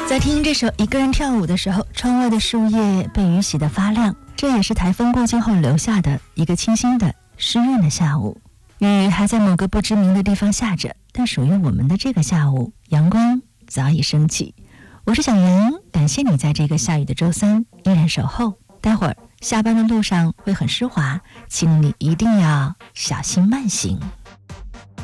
在听这首《一个人跳舞》的时候，窗外的树叶被雨洗得发亮，这也是台风过境后留下的一个清新的湿润的下午。雨还在某个不知名的地方下着，但属于我们的这个下午，阳光早已升起。我是小杨，感谢你在这个下雨的周三依然守候。待会儿下班的路上会很湿滑，请你一定要小心慢行。